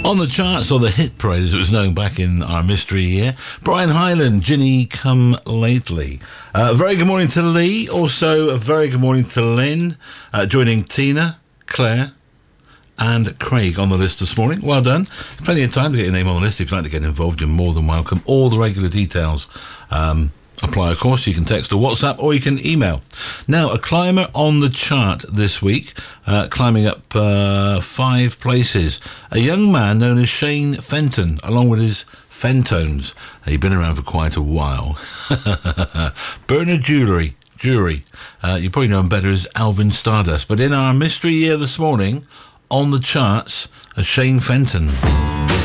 On the charts, or the hit parade as it was known back in our mystery year, Brian Hyland, Ginny Come Lately. Very good morning to Lee, also a very good morning to Lynn, joining Tina, Claire and Craig on the list this morning. Well done. Plenty of time to get your name on the list. If you'd like to get involved, you're more than welcome. All the regular details apply, of course. You can text or WhatsApp or you can email. Now, a climber on the chart this week, climbing up 5 places. A young man known as Shane Fenton, along with his Fentones. He's been around for quite a while. Bernard Jewelry. You probably know him better as Alvin Stardust. But in our mystery year this morning, on the charts, a Shane Fenton.